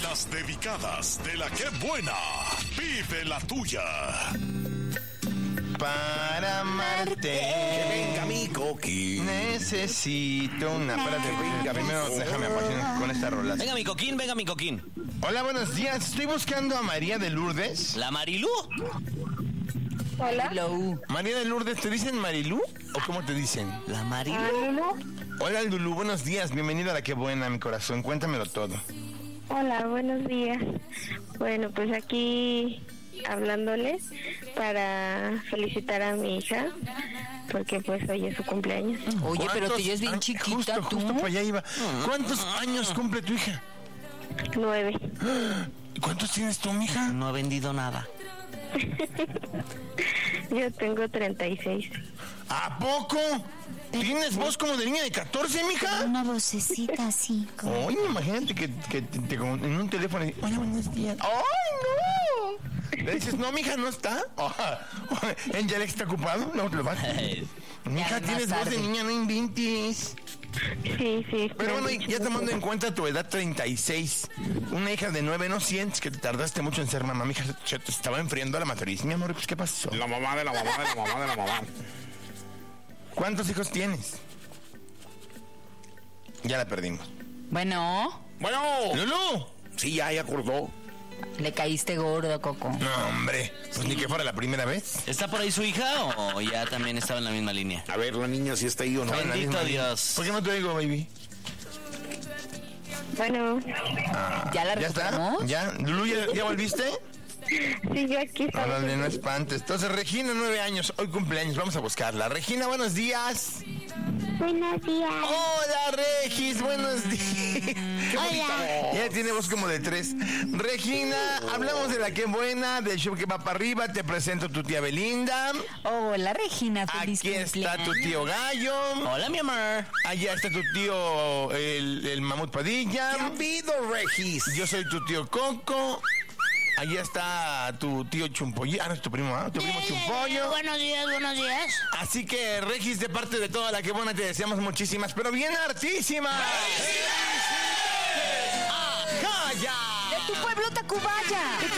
Las dedicadas de la que buena. Vive la tuya. Para amarte. Que venga mi coquín. Necesito una. Espérate, venga, primero déjame apasionar con esta rola. Venga mi coquín, venga mi coquín. Hola, buenos días. Estoy buscando a María de Lourdes. ¿La Marilú? Hola. María de Lourdes, ¿te dicen Marilú o cómo te dicen? ¿La Marilú? Hola, Lulú, buenos días. Bienvenida a La Que Buena, mi corazón. Cuéntamelo todo. Hola, buenos días. Bueno, pues aquí hablándoles para felicitar a mi hija, porque pues hoy es su cumpleaños. Oye, pero ¿Cuántos tú ya es bien años? chiquita, Justo para allá iba. ¿Cuántos años cumple tu hija? 9. ¿Cuántos tienes tú, mija? No ha vendido nada. Yo tengo 36. ¿A poco? ¿Tienes voz como de niña de 14, mija? Una vocecita así. Como... Oye, imagínate que en un teléfono y, hola, buenos días. ¡Ay, no! Le dices, no, mija, no está. ¿En ya está ocupado? No, te lo vas. Mija, tienes voz de niña, no inventes. Sí. Pero bueno, ya tomando en cuenta tu edad 36, una hija de 9, ¿no sientes que te tardaste mucho en ser mamá? Mija, se te estaba enfriando la matriz, mi amor, pues ¿qué pasó? La mamá de la mamá de la mamá de la mamá. ¿Cuántos hijos tienes? Ya la perdimos. Bueno, ¡Lulú! Sí, ya acordó. le caíste gordo, Coco. No, hombre, pues ni que fuera la primera vez. ¿Está por ahí su hija o ya también estaba en la misma línea? A ver, la niña si está ahí o no. Estaba en la Bendito misma línea. Dios. ¿Por qué no te digo, baby? Bueno, ¿Ya la ¿Ya está? recuperamos? ¿Ya? ¿Lulú, ya volviste? sí, yo aquí estaba. Órale, no espantes. Entonces, Regina, 9 años, hoy cumpleaños, vamos a buscarla. Regina, buenos días. Buenos días. Hola, Regis, buenos días. Hola. Ya tiene voz como de 3. Regina, hablamos de La Que Buena, del show que va para arriba. Te presento a tu tía Belinda. Hola, Regina, feliz Aquí está cumpleaños. tu tío Gallo. Hola, mi amor. Allá está tu tío, el Mamut Padilla. ¿Qué ha habido, Regis? Yo soy tu tío Coco. Allá está tu tío Chumpollo. No es tu primo, ¿ah? Tu primo Chumpollo. Buenos días. Así que, Regis, de parte de toda La Que Buena, te deseamos muchísimas, pero bien hartísimas. ¡Ajá, ya! ¡De tu pueblo, Tacubaya!